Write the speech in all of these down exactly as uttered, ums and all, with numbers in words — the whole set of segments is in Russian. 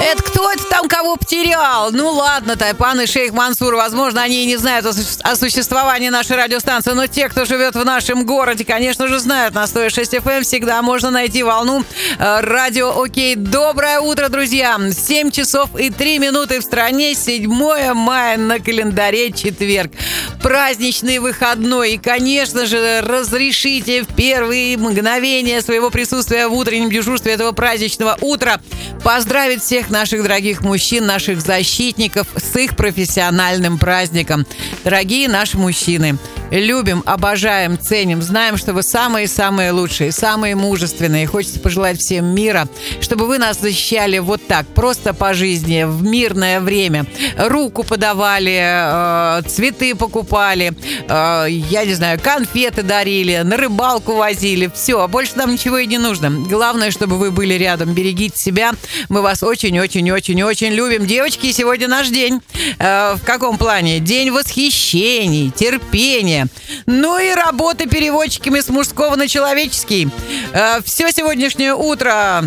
Это кто это там кого потерял? Ну ладно, Тайпан и Шейх Мансур, возможно, они и не знают о, су- о существовании нашей радиостанции, но те, кто живет в нашем городе, конечно же, знают. На сто шесть эф эм всегда можно найти волну э, радио Окей. Доброе утро, друзья! семь часов и три минуты в стране, седьмое мая на календаре, четверг. Праздничный выходной. И, конечно же, разрешите в первые мгновения своего присутствия в утреннем дежурстве этого праздничного утра поздравить всех наших дорогих мужчин, наших защитников с их профессиональным праздником. Дорогие наши мужчины, любим, обожаем, ценим, знаем, что вы самые-самые лучшие, самые мужественные. Хочется пожелать всем мира, чтобы вы нас защищали вот так, просто по жизни, в мирное время. Руку подавали, э, цветы покупали, э, я не знаю, конфеты дарили, на рыбалку возили. Все, больше нам ничего и не нужно. Главное, чтобы вы были рядом. Берегите себя. Мы вас очень-очень-очень-очень любим. Девочки, сегодня наш день. Э, в каком плане? День восхищений, терпения. Ну и работы переводчиками с мужского на человеческий. Э, все сегодняшнее утро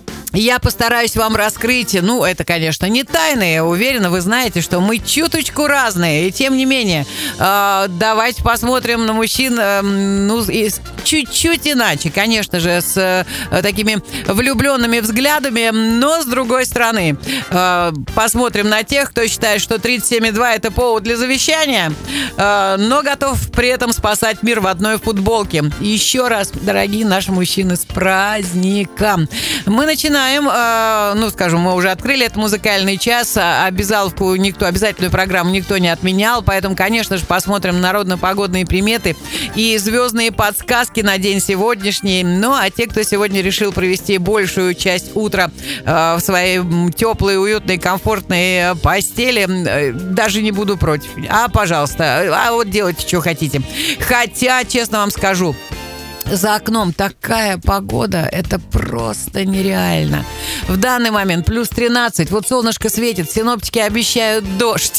я постараюсь вам раскрыть. Ну, это, конечно, не тайны. Я уверена, вы знаете, что мы чуточку разные. И тем не менее, э, давайте посмотрим на мужчин э, ну, и чуть-чуть иначе. Конечно же, с э, такими влюбленными взглядами, но с другой стороны. Э, посмотрим на тех, кто считает, что тридцать семь и два это повод для завещания, э, но готов при этом спасать мир в одной футболке. Еще раз, дорогие наши мужчины, с праздником. Мы начинаем. Ну, скажем, мы уже открыли этот музыкальный час. Обязаловку никто, обязательную программу никто не отменял. Поэтому, конечно же, посмотрим народно-погодные приметы и звездные подсказки на день сегодняшний. Ну, а те, кто сегодня решил провести большую часть утра в своей теплой, уютной, комфортной постели, даже не буду против. А, пожалуйста, а вот делайте, что хотите. Хотя, честно вам скажу, за окном такая погода, это просто нереально. В данный момент плюс тринадцать, вот солнышко светит, синоптики обещают дождь.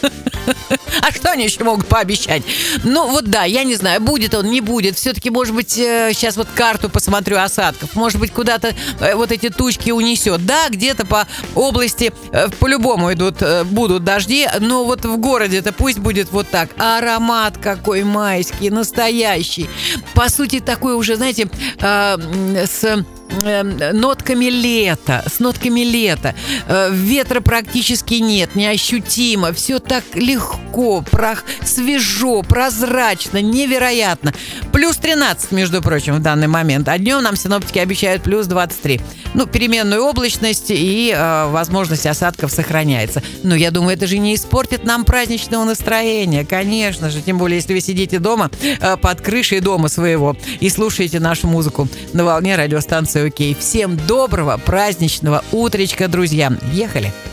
А что они еще могут пообещать? Ну вот да, я не знаю, будет он, не будет. Все-таки, может быть, сейчас вот карту посмотрю осадков. Может быть, куда-то вот эти тучки унесет. Да, где-то по области по-любому идут, будут дожди. Но вот в городе-то пусть будет вот так. Аромат какой майский, настоящий. По сути, такой уже, знаете, э, с... нотками лета, с нотками лета. Ветра практически нет, неощутимо. Все так легко, прох... свежо, прозрачно, невероятно. Плюс тринадцать, между прочим, в данный момент. А днем нам синоптики обещают плюс двадцать три. Ну, переменную облачность и э, возможность осадков сохраняется. Но я думаю, это же не испортит нам праздничного настроения. Конечно же, тем более, если вы сидите дома, э, под крышей дома своего и слушаете нашу музыку на волне радиостанции Окей. Всем доброго праздничного утречка, друзья. Ехали!